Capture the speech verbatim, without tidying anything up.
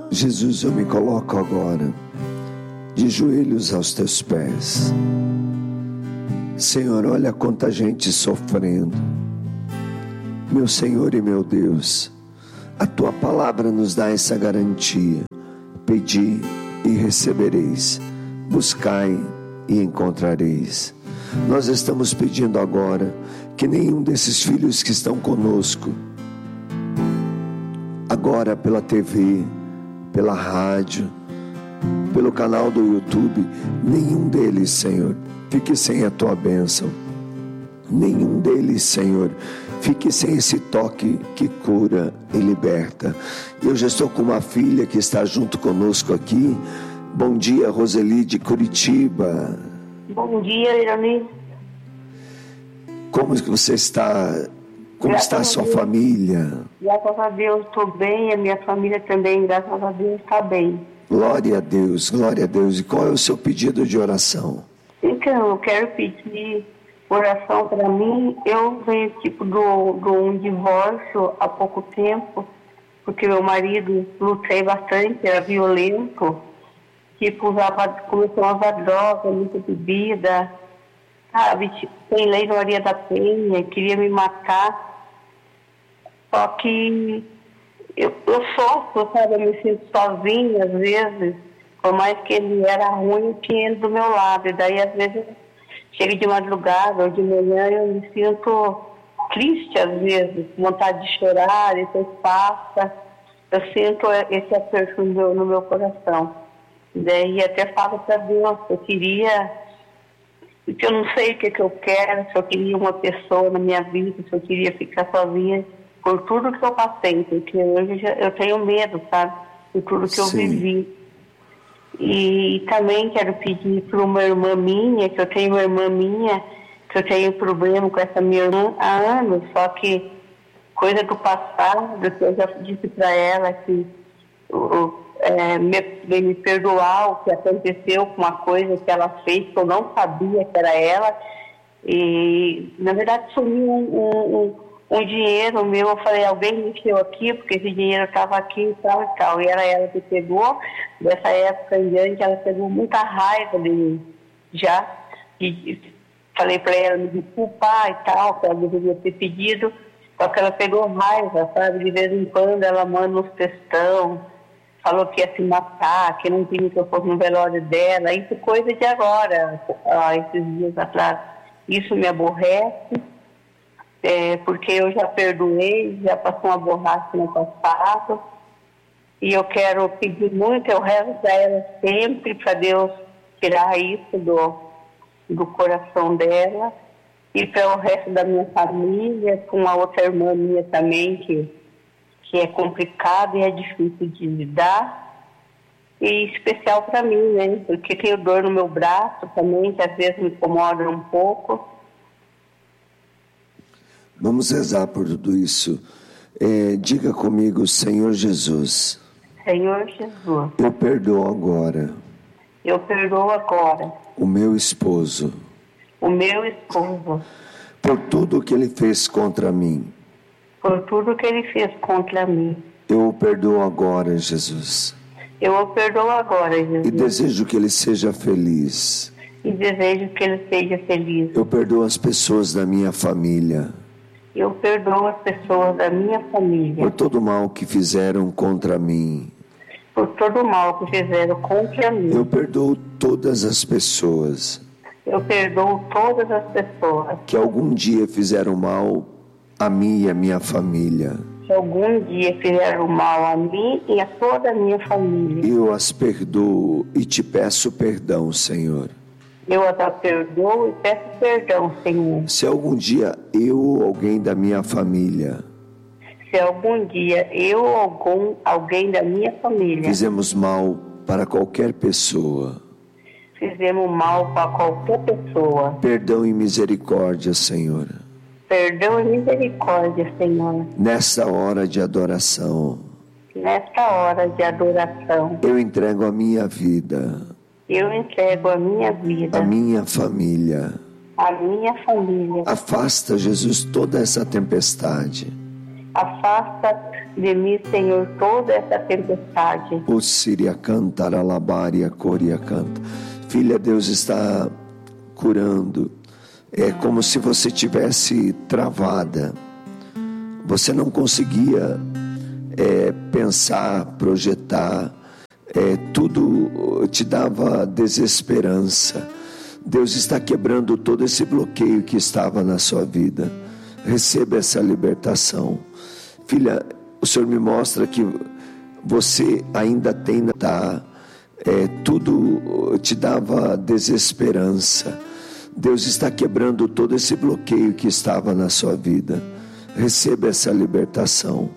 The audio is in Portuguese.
Jesus, eu me coloco agora de joelhos aos teus pés. Senhor, olha quanta gente sofrendo. Meu Senhor e meu Deus, a tua palavra nos dá essa garantia: pedi e recebereis, buscai e encontrareis. Nós estamos pedindo agora que nenhum desses filhos que estão conosco, agora pela T V, pela rádio, pelo canal do YouTube, nenhum deles, Senhor, fique sem a tua bênção. Nenhum deles, Senhor, fique sem esse toque que cura e liberta. Eu já estou com uma filha que está junto conosco aqui. Bom dia, Roseli de Curitiba. Bom dia, Irani. Como que você está? Como Graças está a sua a Deus. família? Graças a Deus estou bem, a minha família também, graças a Deus, está bem. Glória a Deus, glória a Deus. E qual é o seu pedido de oração? Então, eu quero pedir oração para mim. Eu venho tipo do, do um divórcio há pouco tempo, porque meu marido lutei bastante, era violento, tipo, usava, começou a usar droga, muita bebida, sabe? Tipo, tem lei no Maria da Penha, queria me matar. Só que eu, eu sofro, sabe? Eu me sinto sozinha às vezes. Por mais que ele era ruim, eu tinha ele do meu lado. E daí, às vezes, chega de madrugada ou de manhã, eu me sinto triste às vezes, vontade de chorar, depois passa. Eu sinto esse aperto no meu, no meu coração. E daí até falo para Deus, eu queria, porque eu não sei o que, que eu quero, se eu queria uma pessoa na minha vida, se eu queria ficar sozinha, por tudo que eu passei, porque hoje eu tenho medo, sabe? Por tudo que eu Sim. vivi. E também quero pedir para uma irmã minha, que eu tenho uma irmã minha, que eu tenho problema com essa minha irmã há anos, só que coisa do passado, que eu já disse para ela que o, é, me, me perdoar o que aconteceu com uma coisa que ela fez, que eu não sabia que era ela. E, na verdade, sumiu um, um, um, um dinheiro meu. Eu falei, alguém mexeu aqui, porque esse dinheiro estava aqui e tal e tal. E era ela que pegou. Dessa época em diante, ela pegou muita raiva de mim, já. E falei para ela me desculpar e tal, que ela deveria ter pedido. Só que ela pegou raiva, sabe? De vez em quando ela manda uns textão, falou que ia se matar, que não queria que eu fosse no velório dela. Isso é coisa de agora, ah, esses dias atrás. Isso me aborrece, é, porque eu já perdoei, já passou uma borracha no passado. E eu quero pedir muito, eu rezo para ela sempre, para Deus tirar isso do, do coração dela. E para o resto da minha família, com a outra irmã minha também, que, que é complicado e é difícil de lidar. E especial para mim, né? Porque tenho dor no meu braço também, que às vezes me incomoda um pouco. Vamos rezar por tudo isso. É, diga comigo, Senhor Jesus. Senhor Jesus. Eu perdoo agora. Eu perdoo agora. O meu esposo. O meu esposo. Por tudo que ele fez contra mim. Por tudo que ele fez contra mim. Eu o perdoo agora, Jesus. Eu o perdoo agora, Jesus. E desejo que ele seja feliz. E desejo que ele seja feliz. Eu perdoo as pessoas da minha família. Eu perdoo as pessoas da minha família. Por todo o mal que fizeram contra mim. Por todo o mal que fizeram contra mim. Eu perdoo todas as pessoas. Eu perdoo todas as pessoas que algum dia fizeram mal a mim e a minha família. Que algum dia fizeram mal a mim e a toda a minha família. Eu as perdoo e te peço perdão, Senhor. Eu as perdoo e peço perdão, Senhor. Se algum dia eu ou alguém da minha família Se algum dia eu ou algum, alguém da minha família fizemos mal para qualquer pessoa, fizemos mal para qualquer pessoa, perdão e misericórdia, Senhor. Perdão e misericórdia, Senhor. Nesta hora de adoração, Nesta hora de adoração, eu entrego a minha vida, eu entrego a minha vida, a minha família. a minha família. Afasta, Jesus, toda essa tempestade. Afasta de mim, Senhor, toda essa tempestade. O Síria canta, alabaria, coria canta. Filha, Deus está curando. É como se você tivesse travada. Você não conseguia é, pensar, projetar. É, tudo te dava desesperança. Deus está quebrando todo esse bloqueio que estava na sua vida. Receba essa libertação. Filha, o Senhor me mostra que você ainda tem, tá? É, tudo te dava desesperança. Deus está quebrando todo esse bloqueio que estava na sua vida. Receba essa libertação.